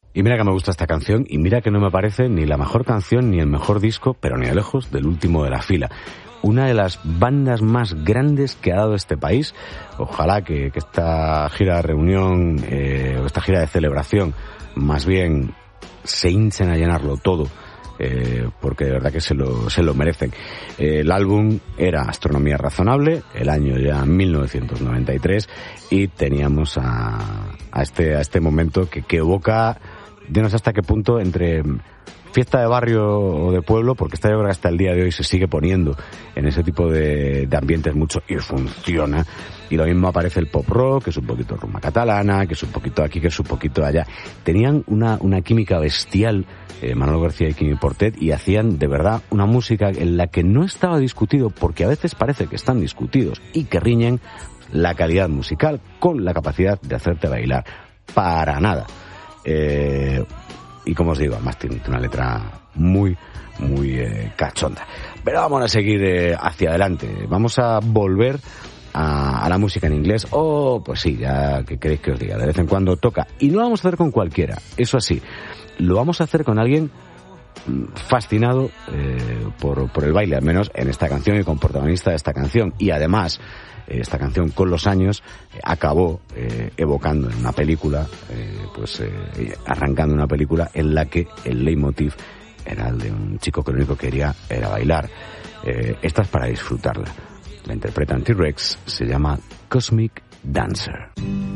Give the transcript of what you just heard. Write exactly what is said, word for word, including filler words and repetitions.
Y mira que me gusta esta canción, y mira que no me parece ni la mejor canción ni el mejor disco, pero ni de lejos del último de la fila. Una de las bandas más grandes que ha dado este país. Ojalá que, que esta gira de reunión, eh, esta gira de celebración, más bien se hinchen a llenarlo todo, eh, porque de verdad que se lo, se lo merecen. Eh, el álbum era Astronomía Razonable, el año ya mil novecientos noventa y tres, y teníamos a, a, este, a este momento que, que evoca, yo no sé hasta qué punto, entre fiesta de barrio o de pueblo, porque esta yo creo que hasta el día de hoy se sigue poniendo en ese tipo de, de ambientes mucho y funciona. Y lo mismo aparece el pop rock, que es un poquito rumba catalana, que es un poquito aquí, que es un poquito allá. Tenían una, una química bestial, eh, Manolo García y Quimi Portet, y hacían de verdad una música en la que no estaba discutido, porque a veces parece que están discutidos y que riñen la calidad musical con la capacidad de hacerte bailar. Para nada. Eh, y como os digo, además tiene una letra muy, muy eh, cachonda. Pero vamos a seguir eh, hacia adelante. Vamos a volver a, a la música en inglés. Oh, pues sí, ya que queréis que os diga, de vez en cuando toca. Y no lo vamos a hacer con cualquiera, eso así. Lo vamos a hacer con alguien fascinado eh, por, por el baile, al menos en esta canción, y con protagonista de esta canción. Y además, eh, esta canción con los años eh, acabó eh, evocando en una película, eh, pues eh, arrancando una película en la que el leitmotiv era el de un chico que lo único que quería era bailar. Eh, esta es para disfrutarla. La interpretan T-Rex, se llama Cosmic Dancer.